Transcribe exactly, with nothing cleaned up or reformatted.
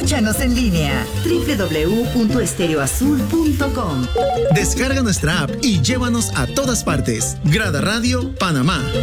Escúchanos en línea doble u doble u doble u punto estéreo azul punto com. Descarga nuestra app y llévanos a todas partes. Grada Radio Panamá.